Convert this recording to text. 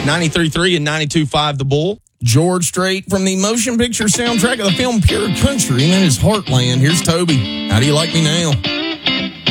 93.3 and 92.5 The Bull. George Strait from the motion picture soundtrack of the film Pure Country, and that is Heartland. Here's Toby. How do you like me now?